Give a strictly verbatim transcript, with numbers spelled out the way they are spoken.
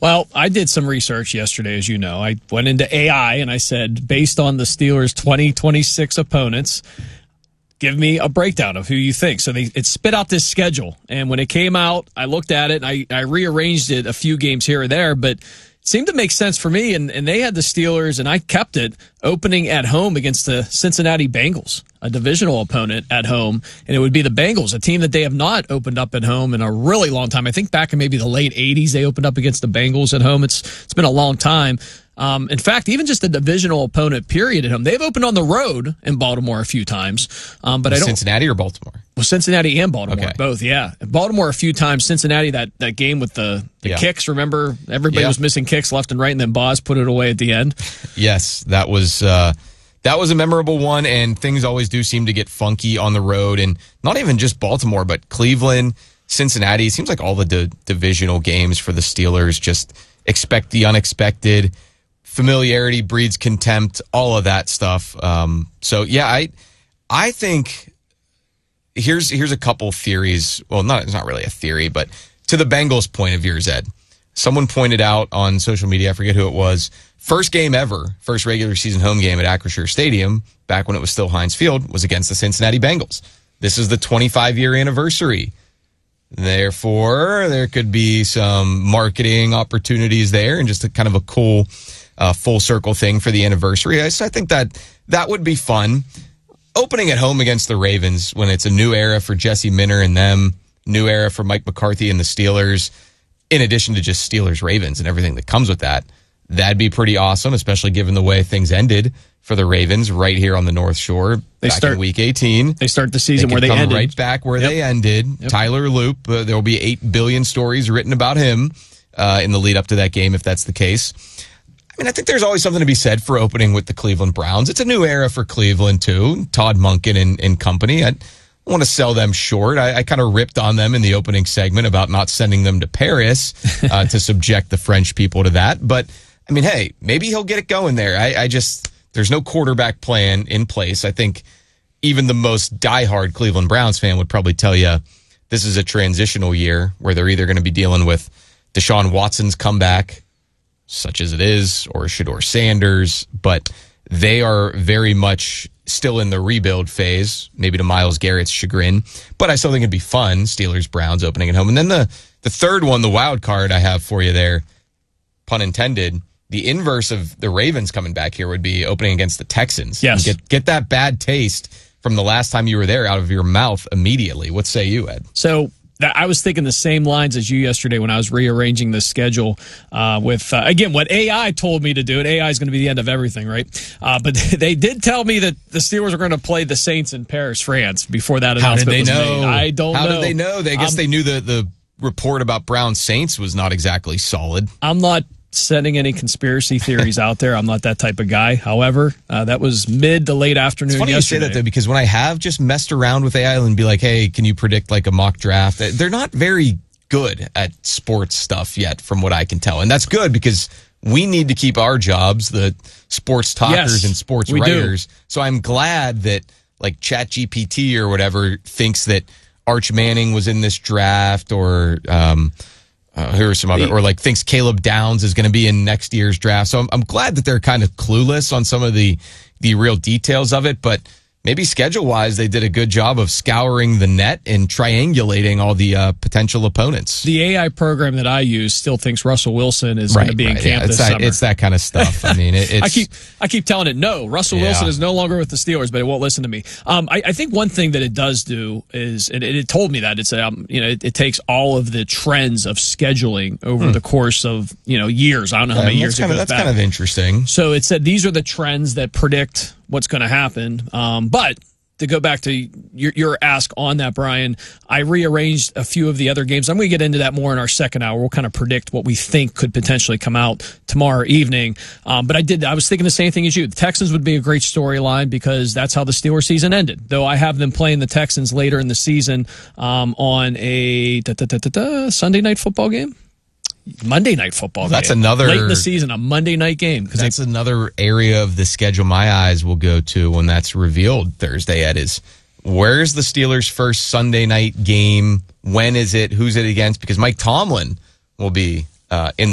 Well, I did some research yesterday, as you know. I went into A I and I said, based on the Steelers' twenty twenty-six opponents, give me a breakdown of who you think. So they it spit out this schedule. And when it came out, I looked at it and I, I rearranged it a few games here or there, but it seemed to make sense for me. And, and they had the Steelers, and I kept it, opening at home against the Cincinnati Bengals, a divisional opponent at home. And it would be the Bengals, a team that they have not opened up at home in a really long time. I think back in maybe the late eighties, they opened up against the Bengals at home. It's It's been a long time. Um, in fact, even just a divisional opponent period at home. They've opened on the road in Baltimore a few times. Um, but I don't Cincinnati or Baltimore? Well, Cincinnati and Baltimore, okay. both, yeah. Baltimore a few times. Cincinnati, that, that game with the, the yeah. kicks, remember? Everybody yeah. was missing kicks left and right, and then Boz put it away at the end. Yes, that was uh, that was a memorable one, and things always do seem to get funky on the road, and not even just Baltimore, but Cleveland, Cincinnati. It seems like all the di- divisional games for the Steelers just expect the unexpected. Familiarity breeds contempt, all of that stuff. Um, so, yeah, I I think here's here's a couple theories. Well, not it's not really a theory, but to the Bengals' point of view, Ed, someone pointed out on social media, I forget who it was, first game ever, first regular season home game at Acrisure Stadium, back when it was still Heinz Field, was against the Cincinnati Bengals. This is the twenty-five-year anniversary. Therefore, there could be some marketing opportunities there and just a kind of a cool uh, full circle thing for the anniversary. I, so I think that that would be fun. Opening at home against the Ravens when it's a new era for Jesse Minter and them, new era for Mike McCarthy and the Steelers, in addition to just Steelers-Ravens and everything that comes with that, that'd be pretty awesome, especially given the way things ended for the Ravens right here on the North Shore they back start, in Week eighteen. They start the season they where they come ended. right back where yep. they ended. Yep. Tyler Loop, uh, there will be eight billion stories written about him uh, in the lead up to that game, if that's the case. I mean, I think there's always something to be said for opening with the Cleveland Browns. It's a new era for Cleveland, too. Todd Monken and, and company. I don't want to sell them short. I, I kind of ripped on them in the opening segment about not sending them to Paris uh, to subject the French people to that. But, I mean, hey, maybe he'll get it going there. I, I just, there's no quarterback plan in place. I think even the most diehard Cleveland Browns fan would probably tell you this is a transitional year where they're either going to be dealing with Deshaun Watson's comeback, such as it is, or Shedeur Sanders, but they are very much still in the rebuild phase, maybe to Myles Garrett's chagrin. But I still think it'd be fun, Steelers-Browns opening at home. And then the, the third one, the wild card I have for you there, pun intended, the inverse of the Ravens coming back here would be opening against the Texans. Yes. Get, get that bad taste from the last time you were there out of your mouth immediately. What say you, Ed? So I was thinking the same lines as you yesterday when I was rearranging the schedule uh, with, uh, again, what A I told me to do. And A I is going to be the end of everything, right? Uh, but they did tell me that the Steelers are going to play the Saints in Paris, France before that How did announcement they was know? made. I don't How know. How did they know? They, I guess um, they knew the, the report about Brown Saints was not exactly solid. I'm not setting any conspiracy theories out there. I'm not that type of guy. However, uh, that was mid to late afternoon It's funny yesterday. you say that, though, because when I have just messed around with A I and be like, hey, can you predict like a mock draft? They're not very good at sports stuff yet, from what I can tell. And that's good because we need to keep our jobs, the sports talkers yes, and sports we writers. do. So I'm glad that like ChatGPT or whatever thinks that Arch Manning was in this draft, or um, uh, who are some other, or like thinks Caleb Downs is going to be in next year's draft. So I'm, I'm glad that they're kind of clueless on some of the the real details of it, but maybe schedule-wise, they did a good job of scouring the net and triangulating all the uh, potential opponents. The A I program that I use still thinks Russell Wilson is right, going to be right, in camp yeah. this it's that, summer. It's that kind of stuff. I mean, it, it's... I keep I keep telling it, no, Russell yeah. Wilson is no longer with the Steelers, but it won't listen to me. Um, I, I think one thing that it does do is, and it, it told me that, it's um, you know, it, it takes all of the trends of scheduling over hmm. the course of, you know, years. I don't know how yeah, many years kind it of, goes That's back. kind of interesting. So it said these are the trends that predict what's going to happen. Um, but to go back to your, your ask on that, Brian, I rearranged a few of the other games. I'm going to get into that more in our second hour. We'll kind of predict what we think could potentially come out tomorrow evening. Um, but I did. I was thinking the same thing as you. The Texans would be a great storyline because that's how the Steelers season ended. Though I have them playing the Texans later in the season um, on a da, da, da, da, da, Sunday night football game. Monday night football. Well, that's game. another late in the season, a Monday night game. Because that's they, another area of the schedule my eyes will go to when that's revealed Thursday. Ed, is where's the Steelers' first Sunday night game? When is it? Who's it against? Because Mike Tomlin will be uh, in